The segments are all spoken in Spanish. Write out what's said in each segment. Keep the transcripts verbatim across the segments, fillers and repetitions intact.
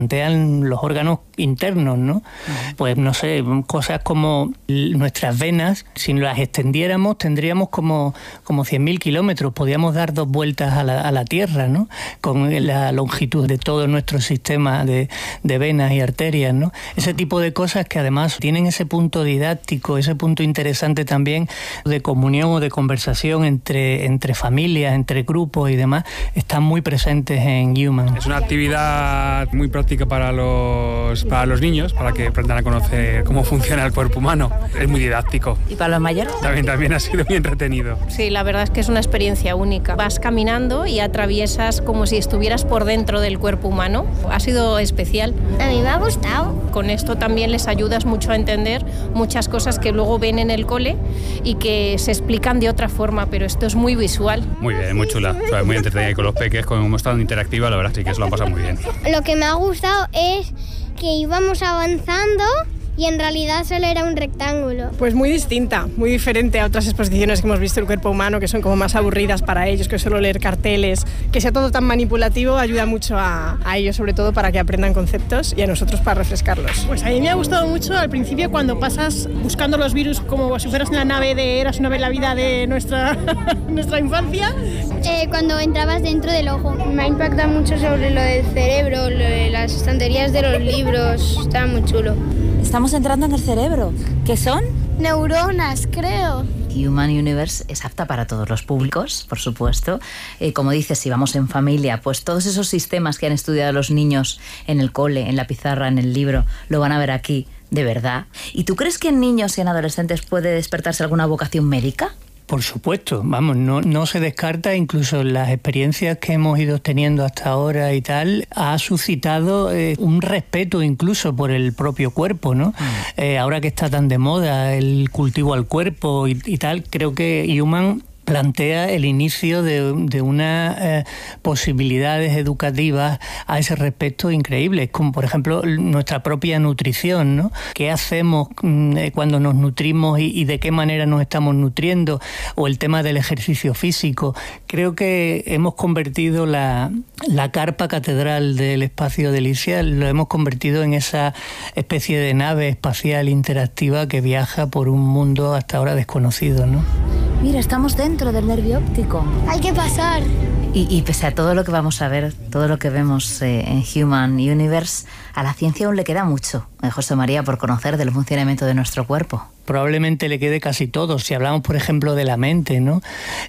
plantean los órganos internos, ¿no? Uh-huh. Pues no sé, cosas como nuestras venas, si las extendiéramos tendríamos como, como cien mil kilómetros, podríamos dar dos vueltas a la, a la Tierra, ¿no? Con la longitud de todo nuestro sistema de, de venas y arterias, ¿no? Ese tipo de cosas que además tienen ese punto didáctico, ese punto interesante también de comunión o de conversación entre, entre familias, entre grupos y demás, están muy presentes en Human. Es una actividad muy práctica para los, para los niños, para que aprendan a conocer cómo funciona el cuerpo humano. Es muy didáctico. ¿Y para los mayores? También, también ha sido muy entretenido. Sí, la verdad es que es una experiencia única. Vas caminando y atraviesas como si estuvieras por dentro del cuerpo humano. Ha sido especial. A mí me ha gustado. Con esto también les ayudas mucho a entender muchas cosas que luego ven en el cole y que se explican de otra forma, pero esto es muy visual. Muy bien, muy chula. O sea, muy entretenida. Y con los peques, como hemos estado interactiva, la verdad sí que se lo han pasado muy bien. Lo que me ha gustado es que íbamos avanzando y en realidad solo era un rectángulo. Pues muy distinta, muy diferente a otras exposiciones que hemos visto del cuerpo humano, que son como más aburridas para ellos, que solo leer carteles. Que sea todo tan manipulativo ayuda mucho a, a ellos, sobre todo para que aprendan conceptos, y a nosotros para refrescarlos. Pues a mí me ha gustado mucho al principio cuando pasas buscando los virus como si fueras una nave de Eras una vez la vida de nuestra, nuestra infancia. Eh, cuando entrabas dentro del ojo. Me ha impactado mucho sobre lo del cerebro, lo de las estanterías de los libros, está muy chulo. Estamos entrando en el cerebro. ¿Qué son? Neuronas, creo. Human Universe es apta para todos los públicos, por supuesto. Eh, como dices, si vamos en familia, pues todos esos sistemas que han estudiado los niños en el cole, en la pizarra, en el libro, lo van a ver aquí, de verdad. ¿Y tú crees que en niños y en adolescentes puede despertarse alguna vocación médica? Por supuesto, vamos, no, no se descarta, incluso las experiencias que hemos ido teniendo hasta ahora y tal, ha suscitado eh, un respeto incluso por el propio cuerpo, ¿no? Mm. Eh, ahora que está tan de moda el cultivo al cuerpo y, y tal, creo que Human plantea el inicio de, de unas eh, posibilidades educativas a ese respecto increíbles, como por ejemplo nuestra propia nutrición, ¿no? ¿Qué hacemos mm, cuando nos nutrimos y, y de qué manera nos estamos nutriendo? O el tema del ejercicio físico. Creo que hemos convertido la, la carpa catedral del espacio de Alicia, lo hemos convertido en esa especie de nave espacial interactiva que viaja por un mundo hasta ahora desconocido, ¿no? Mira, estamos dentro del nervio óptico. Hay que pasar. Y, y pese a todo lo que vamos a ver, todo lo que vemos eh, en Human Universe, a la ciencia aún le queda mucho, eh, José María, por conocer del funcionamiento de nuestro cuerpo. Probablemente le quede casi todo. Si hablamos, por ejemplo, de la mente, ¿no?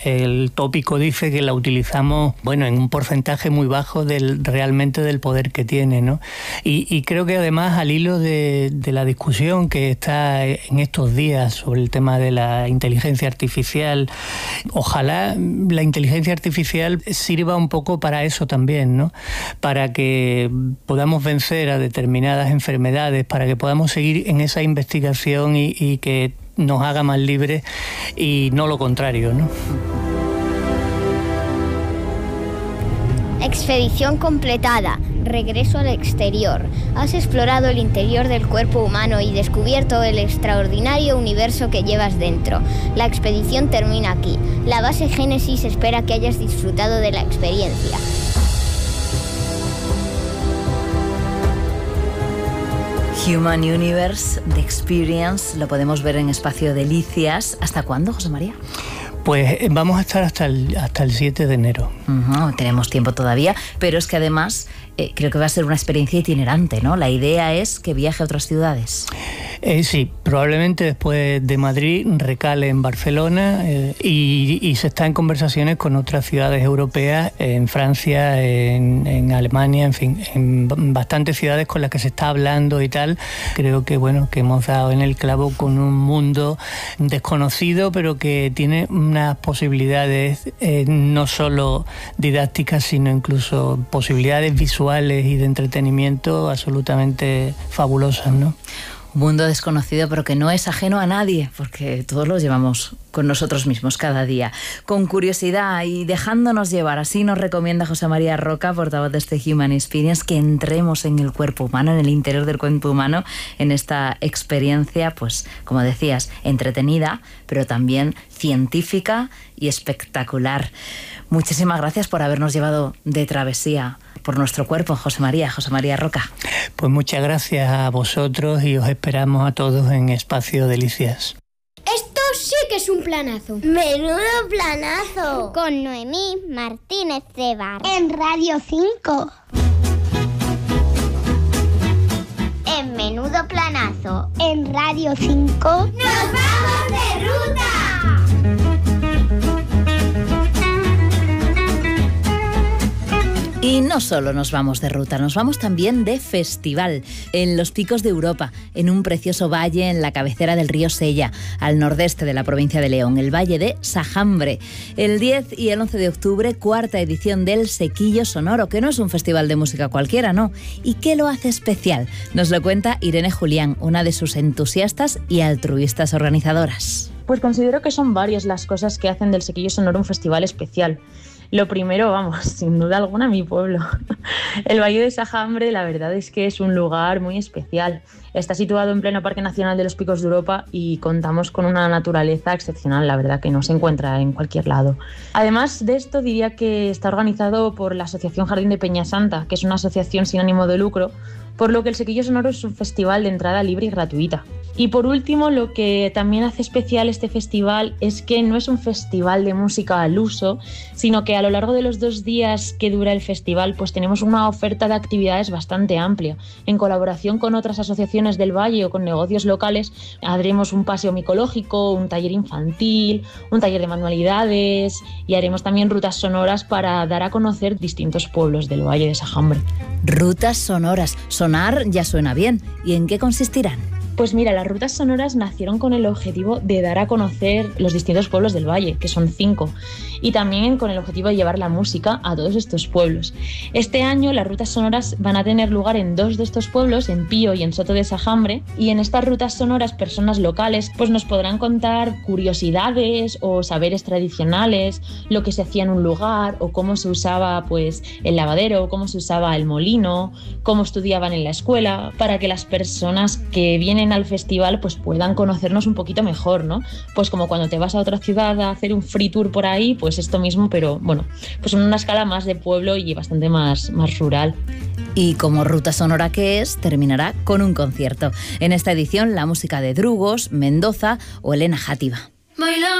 El tópico dice que la utilizamos, bueno, en un porcentaje muy bajo del realmente del poder que tiene, ¿no? Y, y creo que además, al hilo de, de la discusión que está en estos días sobre el tema de la inteligencia artificial, ojalá la inteligencia artificial sirva un poco para eso también, ¿no? Para que podamos vencer a determinadas enfermedades, para que podamos seguir en esa investigación y, y que nos haga más libres y no lo contrario, ¿no? Expedición completada. Regreso al exterior. Has explorado el interior del cuerpo humano y descubierto el extraordinario universo que llevas dentro. La expedición termina aquí. La base Génesis espera que hayas disfrutado de la experiencia. Human Universe, The Experience, lo podemos ver en Espacio Delicias. ¿Hasta cuándo, José María? Pues vamos a estar hasta el, hasta el siete de enero. Uh-huh, tenemos tiempo todavía, pero es que además eh, creo que va a ser una experiencia itinerante, ¿no? La idea es que viaje a otras ciudades. Eh, sí, probablemente después de Madrid recale en Barcelona eh, y, y se está en conversaciones con otras ciudades europeas, en Francia, en, en Alemania, en fin, en bastantes ciudades con las que se está hablando y tal. Creo que, bueno, que hemos dado en el clavo con un mundo desconocido, pero que tiene unas posibilidades eh, no solo didácticas, sino incluso posibilidades visuales y de entretenimiento absolutamente fabulosas, ¿no? Un mundo desconocido, pero que no es ajeno a nadie, porque todos lo llevamos con nosotros mismos cada día. Con curiosidad y dejándonos llevar, así nos recomienda José María Roca, portavoz de este Human Experience, que entremos en el cuerpo humano, en el interior del cuerpo humano, en esta experiencia, pues, como decías, entretenida, pero también científica y espectacular. Muchísimas gracias por habernos llevado de travesía por nuestro cuerpo. José María, José María Roca. Pues muchas gracias a vosotros y os esperamos a todos en Espacio Delicias. Esto sí que es un planazo. ¡Menudo planazo! Con Noemí Martínez de Bar. En Radio cinco. En Menudo Planazo. En Radio cinco. ¡Nos vamos de ruta! Y no solo nos vamos de ruta, nos vamos también de festival, en los Picos de Europa, en un precioso valle en la cabecera del río Sella, al nordeste de la provincia de León, el valle de Sajambre. El diez y el once de octubre, cuarta edición del Sequillo Sonoro, que no es un festival de música cualquiera, no. ¿Y qué lo hace especial? Nos lo cuenta Irene Julián, una de sus entusiastas y altruistas organizadoras. Pues considero que son varias las cosas que hacen del Sequillo Sonoro un festival especial. Lo primero, vamos, sin duda alguna, mi pueblo. El Valle de Sajambre, la verdad es que es un lugar muy especial. Está situado en pleno Parque Nacional de los Picos de Europa y contamos con una naturaleza excepcional, la verdad, que no se encuentra en cualquier lado. Además de esto, diría que está organizado por la Asociación Jardín de Peñasanta, que es una asociación sin ánimo de lucro, por lo que el Sequillo Sonoro es un festival de entrada libre y gratuita. Y por último, lo que también hace especial este festival es que no es un festival de música al uso, sino que a lo largo de los dos días que dura el festival, pues tenemos una oferta de actividades bastante amplia. En colaboración con otras asociaciones del valle o con negocios locales, haremos un paseo micológico, un taller infantil, un taller de manualidades y haremos también rutas sonoras para dar a conocer distintos pueblos del Valle de Sajambre. Rutas sonoras. Sonar ya suena bien. ¿Y en qué consistirán? Pues mira, las rutas sonoras nacieron con el objetivo de dar a conocer los distintos pueblos del valle, que son cinco, y también con el objetivo de llevar la música a todos estos pueblos. Este año las rutas sonoras van a tener lugar en dos de estos pueblos, en Pío y en Soto de Sajambre, y en estas rutas sonoras personas locales pues nos podrán contar curiosidades o saberes tradicionales, lo que se hacía en un lugar o cómo se usaba pues el lavadero, cómo se usaba el molino, cómo estudiaban en la escuela, para que las personas que vienen al festival pues puedan conocernos un poquito mejor, ¿no? Pues como cuando te vas a otra ciudad a hacer un free tour por ahí, pues esto mismo, pero bueno, pues en una escala más de pueblo y bastante más, más rural. Y como ruta sonora que es, terminará con un concierto. En esta edición, la música de Drugos, Mendoza o Elena Játiva.